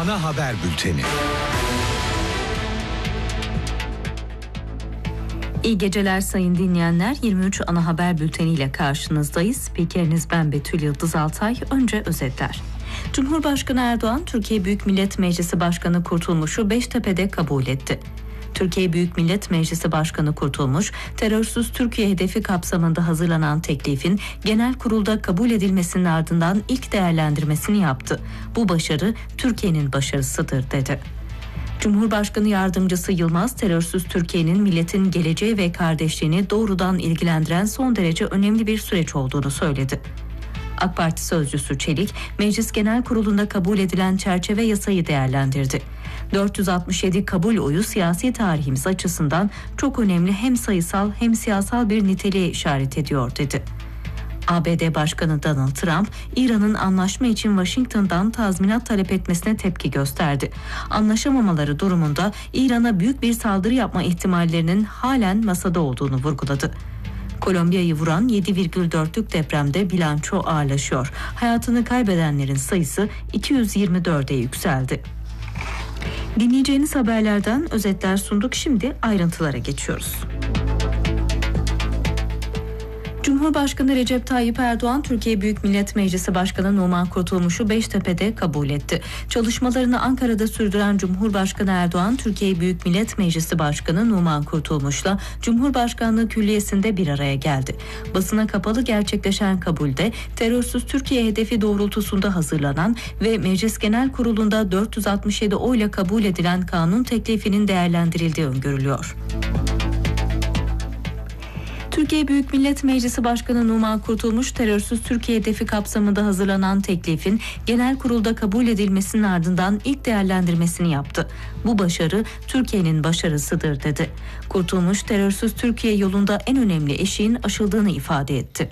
ana haber bülteni. İyi geceler sayın dinleyenler. 23 ana haber bülteniyle karşınızdayız. Spikeriniz ben Betül Yıldız Altay. Önce özetler. Cumhurbaşkanı Erdoğan, Türkiye Büyük Millet Meclisi Başkanı Kurtulmuş'u Beştepe'de kabul etti. Türkiye Büyük Millet Meclisi Başkanı Kurtulmuş, terörsüz Türkiye hedefi kapsamında hazırlanan teklifin genel kurulda kabul edilmesinin ardından ilk değerlendirmesini yaptı. Bu başarı Türkiye'nin başarısıdır dedi. Cumhurbaşkanı Yardımcısı Yılmaz, terörsüz Türkiye'nin milletin geleceği ve kardeşliğini doğrudan ilgilendiren son derece önemli bir süreç olduğunu söyledi. AK Parti sözcüsü Çelik, Meclis Genel Kurulu'nda kabul edilen çerçeve yasayı değerlendirdi. 467 kabul oyu siyasi tarihimiz açısından çok önemli hem sayısal hem siyasal bir niteliğe işaret ediyor dedi. ABD Başkanı Donald Trump, İran'ın anlaşma için Washington'dan tazminat talep etmesine tepki gösterdi. Anlaşamamaları durumunda İran'a büyük bir saldırı yapma ihtimallerinin halen masada olduğunu vurguladı. Kolombiya'yı vuran 7,4'lük depremde bilanço ağırlaşıyor. Hayatını kaybedenlerin sayısı 224'e yükseldi. Dinleyeceğiniz haberlerden özetler sunduk. Şimdi ayrıntılara geçiyoruz. Cumhurbaşkanı Recep Tayyip Erdoğan, Türkiye Büyük Millet Meclisi Başkanı Numan Kurtulmuş'u Beştepe'de kabul etti. Çalışmalarını Ankara'da sürdüren Cumhurbaşkanı Erdoğan, Türkiye Büyük Millet Meclisi Başkanı Numan Kurtulmuş'la Cumhurbaşkanlığı Külliyesi'nde bir araya geldi. Basına kapalı gerçekleşen kabulde terörsüz Türkiye hedefi doğrultusunda hazırlanan ve Meclis Genel Kurulu'nda 467 oyla kabul edilen kanun teklifinin değerlendirildiği öngörülüyor. Türkiye Büyük Millet Meclisi Başkanı Numan Kurtulmuş, terörsüz Türkiye hedefi kapsamında hazırlanan teklifin genel kurulda kabul edilmesinin ardından ilk değerlendirmesini yaptı. Bu başarı Türkiye'nin başarısıdır dedi. Kurtulmuş, terörsüz Türkiye yolunda en önemli eşiğin aşıldığını ifade etti.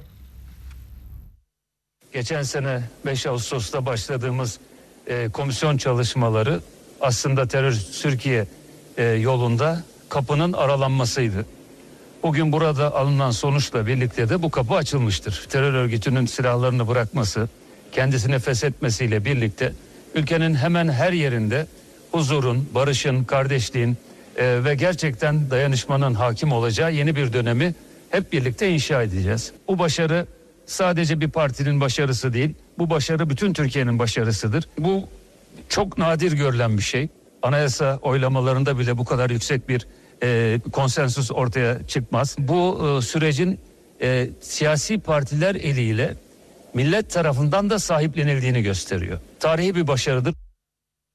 Geçen sene 5 Ağustos'ta başladığımız komisyon çalışmaları aslında terörsüz Türkiye yolunda kapının aralanmasıydı. Bugün burada alınan sonuçla birlikte de bu kapı açılmıştır. Terör örgütünün silahlarını bırakması, kendisini feshetmesiyle birlikte ülkenin hemen her yerinde huzurun, barışın, kardeşliğin ve gerçekten dayanışmanın hakim olacağı yeni bir dönemi hep birlikte inşa edeceğiz. Bu başarı sadece bir partinin başarısı değil, bu başarı bütün Türkiye'nin başarısıdır. Bu çok nadir görülen bir şey. Anayasa oylamalarında bile bu kadar yüksek bir konsensüs ortaya çıkmaz. Bu sürecin siyasi partiler eliyle millet tarafından da sahiplenildiğini gösteriyor. Tarihi bir başarıdır.